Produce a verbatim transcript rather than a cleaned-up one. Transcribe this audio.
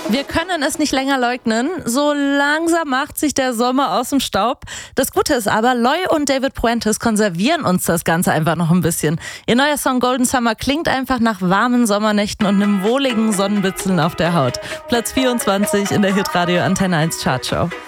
Wir können es nicht länger leugnen. So langsam macht sich der Sommer aus dem Staub. Das Gute ist aber, Loy und David Puentes konservieren uns das Ganze einfach noch ein bisschen. Ihr neuer Song Golden Summer klingt einfach nach warmen Sommernächten und einem wohligen Sonnenbitzeln auf der Haut. Platz vierundzwanzig in der Hitradio Antenne eins Chartshow.